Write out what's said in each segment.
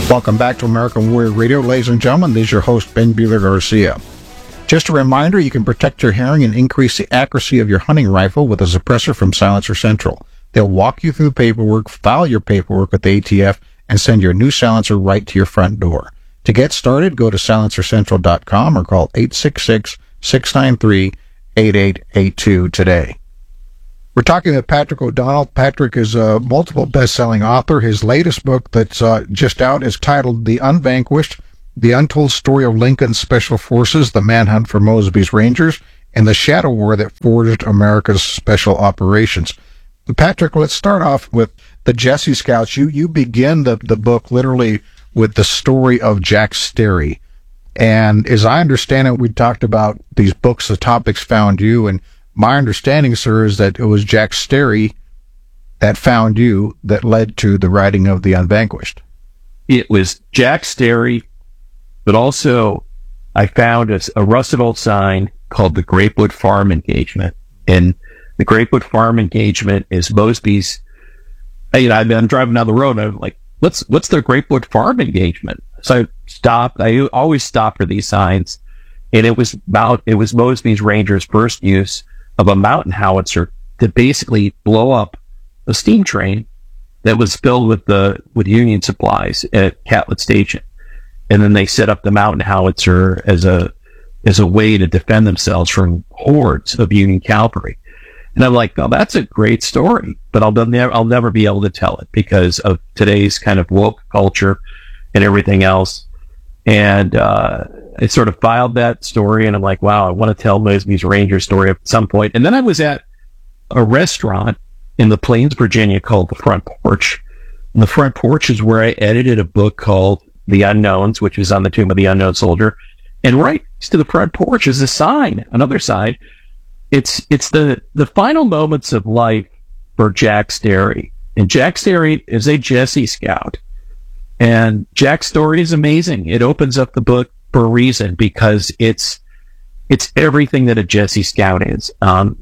Welcome back to American Warrior Radio, ladies and gentlemen. This is your host, Ben Bueller Garcia. Just a reminder, you can protect your hearing and increase the accuracy of your hunting rifle with a suppressor from Silencer Central. They'll walk you through the paperwork, file your paperwork with the ATF, and send your new silencer right to your front door. To get started, go to silencercentral.com or call 866-693-8882 today. We're talking with Patrick O'Donnell. Patrick is a multiple best-selling author. His latest book that's just out is titled The Unvanquished, The Untold Story of Lincoln's Special Forces, The Manhunt for Mosby's Rangers, and the Shadow War that forged America's Special Operations. Patrick, let's start off with the Jesse Scouts. You begin the book literally with the story of Jack Sterry. And as I understand it, we talked about these books, The Topics Found You, and my understanding, sir, is that it was Jack Sterry that found you that led to the writing of The Unvanquished. It was Jack Sterry, but also I found a rusted old sign called the Grapewood Farm Engagement. And the Grapewood Farm Engagement is Mosby's. I'm driving down the road and I'm like, what's the Grapewood Farm Engagement? So I stopped. I always stop for these signs. And it was Mosby's Rangers' first use of a mountain howitzer to basically blow up a steam train that was filled with Union supplies at Catlett Station. And then they set up the mountain howitzer as a way to defend themselves from hordes of Union cavalry. And I'm like, oh, that's a great story, but I'll never be able to tell it because of today's kind of woke culture and everything else. And I sort of filed that story, and I'm like, wow, I want to tell Mosby's Ranger story at some point. And then I was at a restaurant in the Plains, Virginia called The Front Porch. And The Front Porch is where I edited a book called The Unknowns, which is on the tomb of the unknown soldier. And right next to the front porch is a sign, another sign. It's the final moments of life for Jack Sterry. And Jack Sterry is a Jesse Scout. And Jack's story is amazing. It opens up the book for a reason because it's everything that a Jesse Scout is. I'll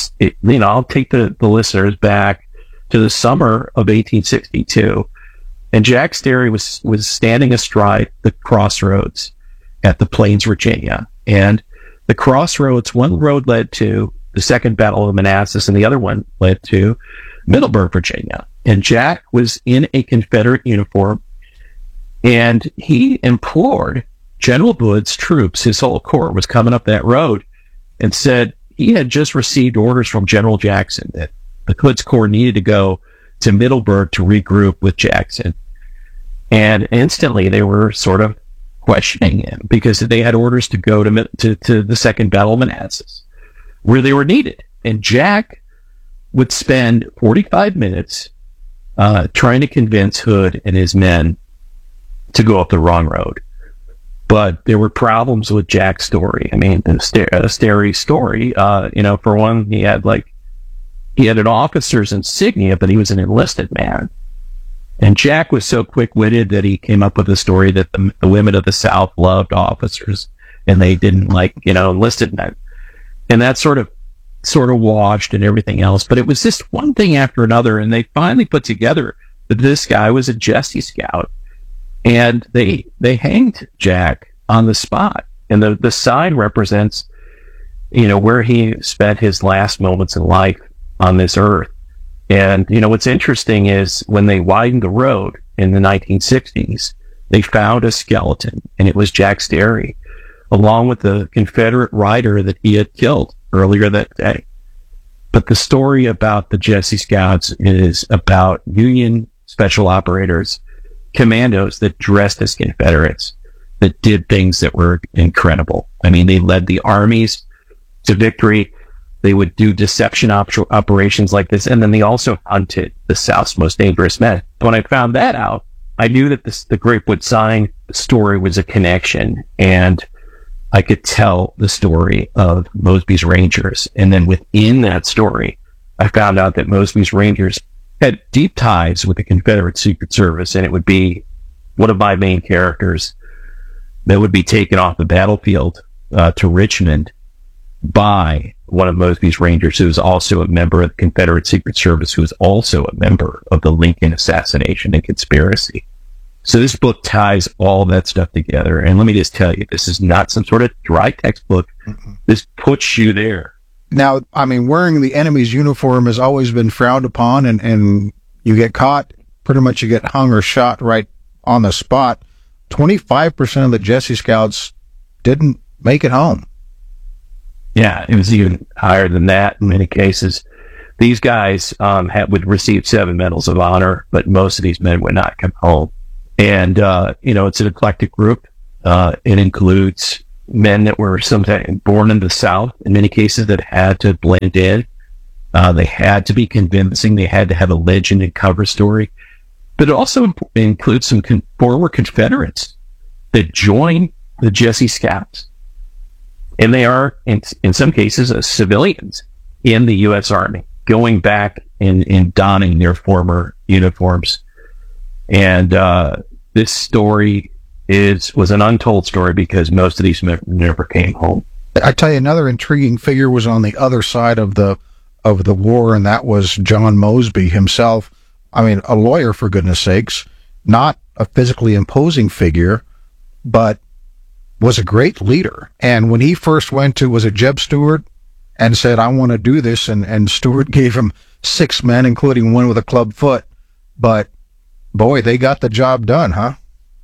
take the listeners back to the summer of 1862, and Jack Sterry was standing astride the crossroads at the Plains, Virginia, and the crossroads. One road led to the Second Battle of Manassas, and the other one led to Middleburg, Virginia. And Jack was in a Confederate uniform. And he implored General Hood's troops, his whole corps was coming up that road, and said he had just received orders from General Jackson that the Hood's corps needed to go to Middleburg to regroup with Jackson. And instantly they were sort of questioning him because they had orders to go to the Second Battle of Manassas, where they were needed. And Jack would spend 45 minutes trying to convince Hood and his men to go up the wrong road. But there were problems with Jack's story. I mean, Sterry's story, for one, he had an officer's insignia, but he was an enlisted man. And Jack was so quick-witted that he came up with a story that the women of the South loved officers and they didn't like, enlisted men. And that sort of washed and everything else. But it was just one thing after another. And they finally put together that this guy was a Jesse Scout. And they hanged Jack on the spot. And the sign represents, where he spent his last moments in life on this earth. And, what's interesting is when they widened the road in the 1960s, they found a skeleton, and it was Jack Sterry, along with the Confederate rider that he had killed earlier that day. But the story about the Jesse Scouts is about Union special operators, commandos that dressed as Confederates, that did things that were incredible. I mean, they led the armies to victory. They would do deception operations like this, and then they also hunted the South's most dangerous men. When I found that out, I knew that the Grapewood sign story was a connection, and I could tell the story of Mosby's Rangers. And then within that story, I found out that Mosby's Rangers had deep ties with the Confederate Secret Service, and it would be one of my main characters that would be taken off the battlefield to Richmond by one of Mosby's Rangers, who was also a member of the Confederate Secret Service, who was also a member of the Lincoln assassination and conspiracy. So this book ties all that stuff together. And let me just tell you, this is not some sort of dry textbook. This puts you there. Now, I mean, wearing the enemy's uniform has always been frowned upon, and you get caught, pretty much you get hung or shot right on the spot. 25% of the Jesse Scouts didn't make it home. Yeah, it was even higher than that in many cases. These guys would receive 7 medals of honor, but most of these men would not come home. And, it's an eclectic group. It includes men that were sometimes born in the South, in many cases that had to blend in. They had to be convincing. They had to have a legend and cover story. But it also includes some former Confederates that joined the Jesse Scouts. And they are, in some cases, civilians in the U.S. Army, going back and donning their former uniforms. And this story was an untold story because most of these men never came home. I tell you, another intriguing figure was on the other side of the war, and that was John Mosby himself. I mean, a lawyer, for goodness sakes, not a physically imposing figure, but was a great leader. And when he first went to, was it Jeb Stuart, and said, I want to do this, and Stuart gave him 6 men, including one with a club foot. But boy, they got the job done, huh?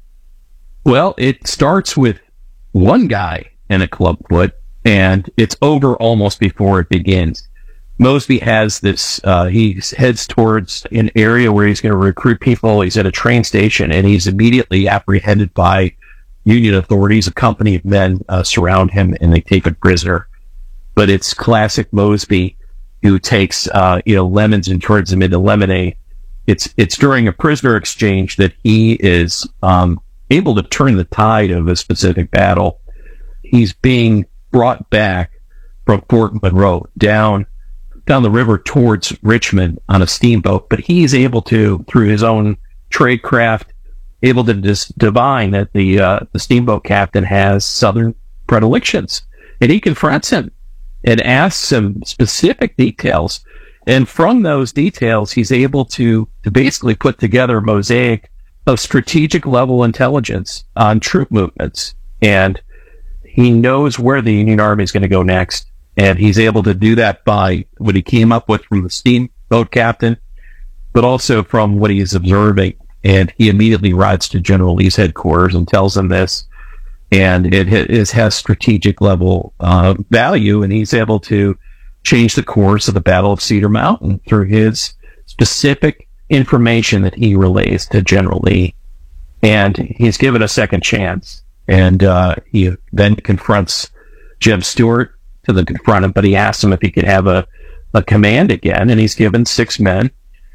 Well, it starts with one guy and a club foot, and it's over almost before it begins. Mosby has this, he heads towards an area where he's going to recruit people. He's at a train station, and he's immediately apprehended by Union authorities. A company of men surround him, and they take him prisoner. But it's classic Mosby, who takes, lemons and turns them into lemonade. It's during a prisoner exchange that he is able to turn the tide of a specific battle. He's being brought back from Fort Monroe down the river towards Richmond on a steamboat, but he's able to, through his own trade craft, able to divine that the steamboat captain has Southern predilections, and he confronts him and asks him specific details. And from those details, he's able to basically put together a mosaic of strategic level intelligence on troop movements. And he knows where the Union Army is going to go next. And he's able to do that by what he came up with from the steamboat captain, but also from what he is observing. And he immediately rides to General Lee's headquarters and tells him this. And it has strategic level value, and he's able to change the course of the Battle of Cedar Mountain through his specific information that he relays to General Lee. And he's given a second chance. And he then confronts Jeb Stuart to confront him, but he asks him if he could have a command again, and he's given 6 men,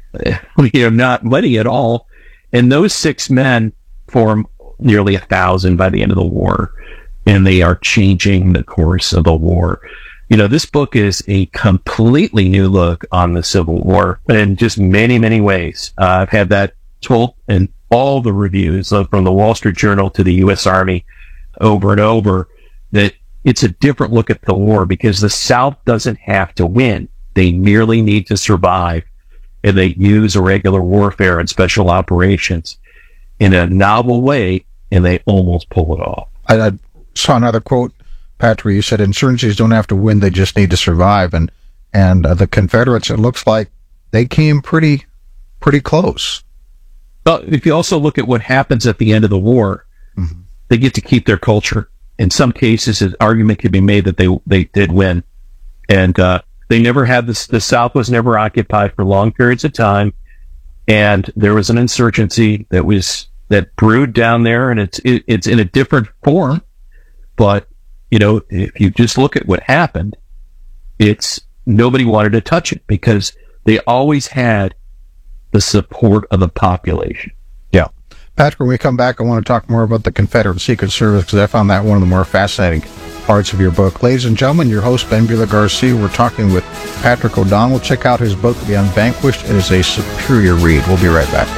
not many at all. And those 6 men form nearly 1,000 by the end of the war, and they are changing the course of the war. This book is a completely new look on the Civil War in just many, many ways. I've had that told in all the reviews, from the Wall Street Journal to the U.S. Army, over and over, that it's a different look at the war because the South doesn't have to win. They merely need to survive, and they use irregular warfare and special operations in a novel way, and they almost pull it off. I saw another quote, Patrick. You said insurgencies don't have to win; they just need to survive. And the Confederates, it looks like they came pretty close. But if you also look at what happens at the end of the war, they get to keep their culture. In some cases, an argument could be made that they did win, and they never had this. The South was never occupied for long periods of time, and there was an insurgency that brewed down there, and it's in a different form. But if you just look at what happened, it's nobody wanted to touch it because they always had the support of the population. Yeah. Patrick, when we come back, I want to talk more about the Confederate Secret Service because I found that one of the more fascinating parts of your book. Ladies and gentlemen, your host, Ben Buehler Garcia. We're talking with Patrick O'Donnell. Check out his book, The Unvanquished. It is a superior read. We'll be right back.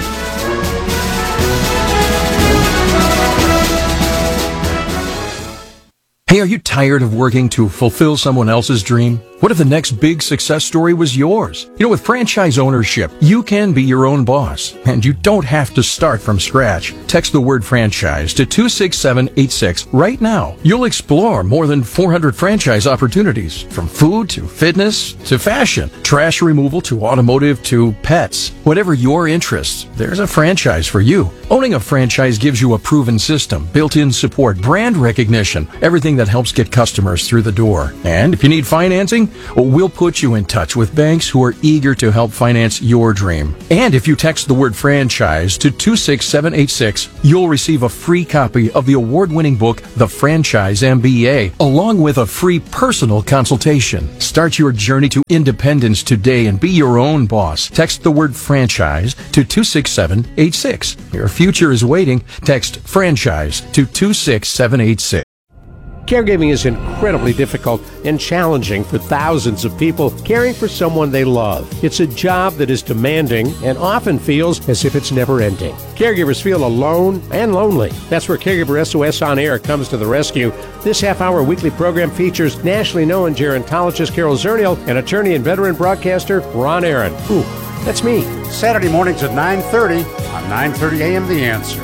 Hey Hey, are you tired of working to fulfill someone else's dream? What if the next big success story was yours? You know, with franchise ownership, you can be your own boss, and you don't have to start from scratch. Text the word franchise to 26786 right now. You'll explore more than 400 franchise opportunities, from food to fitness to fashion, trash removal to automotive to pets. Whatever your interests, there's a franchise for you. Owning a franchise gives you a proven system, built-in support, brand recognition, everything that helps get customers through the door. And if you need financing, we'll put you in touch with banks who are eager to help finance your dream. And if you text the word franchise to 26786, you'll receive a free copy of the award-winning book, The Franchise MBA, along with a free personal consultation. Start your journey to independence today and be your own boss. Text the word franchise to 26786. Your future is waiting. Text franchise to 26786. Caregiving is incredibly difficult and challenging for thousands of people caring for someone they love. It's a job that is demanding and often feels as if it's never ending. Caregivers feel alone and lonely. That's where Caregiver SOS On Air comes to the rescue. This half-hour weekly program features nationally known gerontologist Carol Zernial and attorney and veteran broadcaster Ron Aaron. Ooh, that's me. Saturday mornings at 9:30 on 9:30 a.m. The Answer.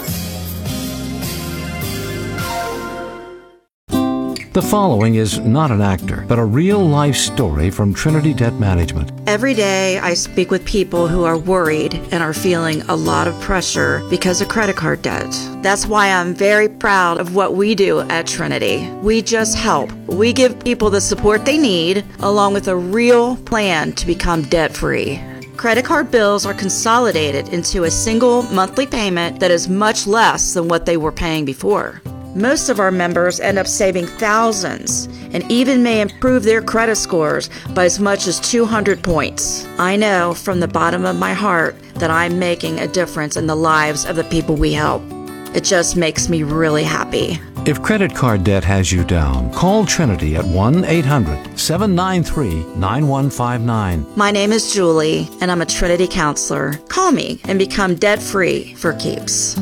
The following is not an actor, but a real-life story from Trinity Debt Management. Every day I speak with people who are worried and are feeling a lot of pressure because of credit card debt. That's why I'm very proud of what we do at Trinity. We just help. We give people the support they need, along with a real plan to become debt-free. Credit card bills are consolidated into a single monthly payment that is much less than what they were paying before. Most of our members end up saving thousands and even may improve their credit scores by as much as 200 points. I know from the bottom of my heart that I'm making a difference in the lives of the people we help. It just makes me really happy. If credit card debt has you down, call Trinity at 1-800-793-9159. My name is Julie, and I'm a Trinity counselor. Call me and become debt-free for keeps.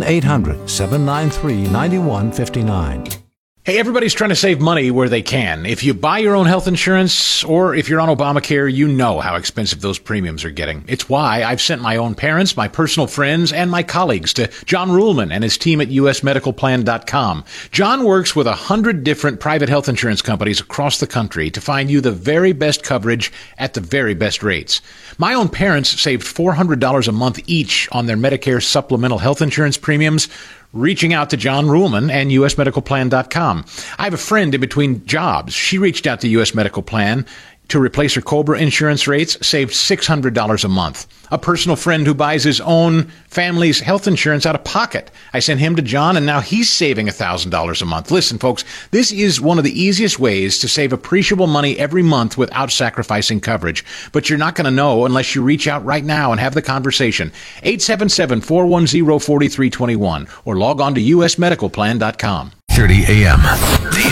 1-800-793-9159. Hey, everybody's trying to save money where they can. If you buy your own health insurance or if you're on Obamacare, you know how expensive those premiums are getting. It's why I've sent my own parents, my personal friends, and my colleagues to John Ruhlman and his team at usmedicalplan.com. John works with 100 different private health insurance companies across the country to find you the very best coverage at the very best rates. My own parents saved $400 a month each on their Medicare supplemental health insurance premiums, reaching out to John Ruhlman and usmedicalplan.com. I have a friend in between jobs. She reached out to US Medical Plan to replace her COBRA insurance rates, saved $600 a month. A personal friend who buys his own family's health insurance out of pocket. I sent him to John, and now he's saving $1,000 a month. Listen, folks, this is one of the easiest ways to save appreciable money every month without sacrificing coverage. But you're not going to know unless you reach out right now and have the conversation. 877-410-4321 or log on to usmedicalplan.com. 30 a.m. The